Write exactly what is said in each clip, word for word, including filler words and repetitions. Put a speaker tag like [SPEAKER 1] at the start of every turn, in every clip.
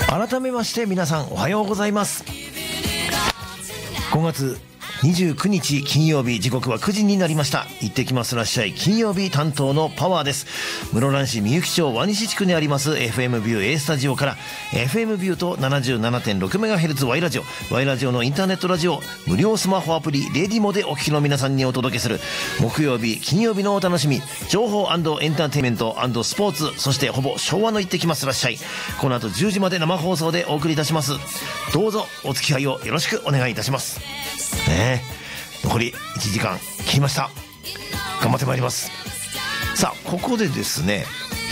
[SPEAKER 1] 改めまして皆さんおはようございます。ごがつにじゅうくにち金曜日、時刻はくじになりました。行ってきますらっしゃい。金曜日担当のパワーです。室蘭市みゆき町輪西地区にあります エフエム ビュー A スタジオから エフエム ビューと ななじゅうななてんろくメガヘルツ Y ラジオ Y ラジオのインターネットラジオ無料スマホアプリレディモでお聞きの皆さんにお届けする木曜日金曜日のお楽しみ、情報&エンターテインメント&スポーツ、そしてほぼ昭和の行ってきますらっしゃい。この後じゅうじまで生放送でお送りいたします。どうぞお付き合いをよろしくお願いいたしますね。残りいちじかん切りました。頑張ってまいります。さあ、ここでですね、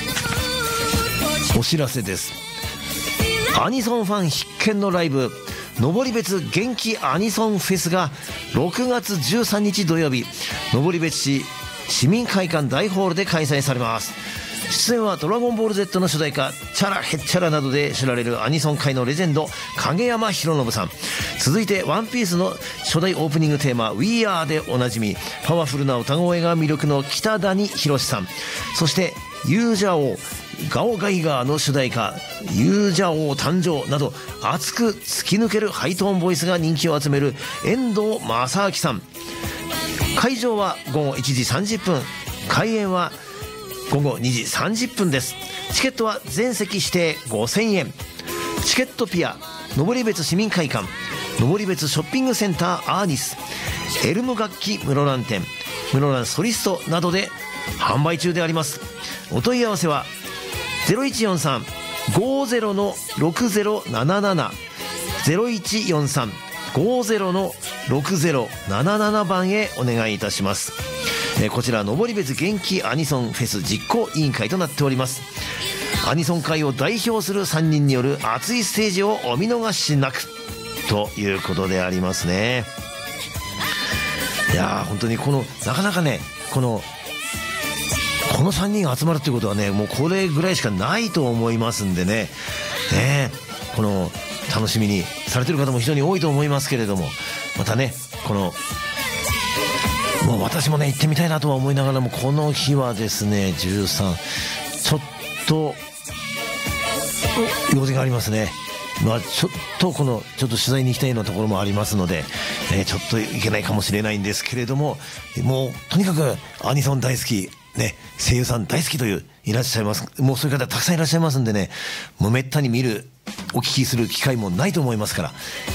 [SPEAKER 1] お知らせです。アニソンファン必見のライブ、登別元気アニソンフェスがろくがつじゅうさんにち土曜日、登別市市民会館大ホールで開催されます。出演はドラゴンボール Z の主題歌チャラヘッチャラなどで知られるアニソン界のレジェンド影山博信さん、続いてワンピースの初代オープニングテーマ We Are でおなじみパワフルな歌声が魅力の北谷宏さん、そしてユージャオガオガイガーの主題歌ユージャオ誕生など熱く突き抜けるハイトーンボイスが人気を集める遠藤正明さん。会場はごごいちじさんじゅっぷん、開演はごごにじさんじゅっぷんです。チケットは全席指定ごせんえん。チケットピア、登別市民会館、登別ショッピングセンターアーニス、エルム楽器室蘭店、室蘭ソリストなどで販売中であります。お問い合わせは ゼロいちよんさん ごゼロ ろくゼロなななな ゼロいちよんさん ごゼロ ろくゼロなななな 番へお願いいたします。こちら登別元気アニソンフェス実行委員会となっております。アニソン界を代表するさんにんによる熱いステージをお見逃しなくということでありますね。いやー、本当にこのなかなかね、このこのさんにんが集まるっていうことはね、もうこれぐらいしかないと思いますんでね、ねこの楽しみにされてる方も非常に多いと思いますけれども、またね、このもう私もね行ってみたいなとは思いながらも、この日はですねじゅうさんちょっと用事がありますね。まあちょっとこのちょっと取材に行きたいようなところもありますので、えー、ちょっといけないかもしれないんですけれども、もうとにかくアニソン大好きね、声優さん大好きといういらっしゃいます。もうそういう方たくさんいらっしゃいますんでね、もうめったに見るお聞きする機会もないと思いますから、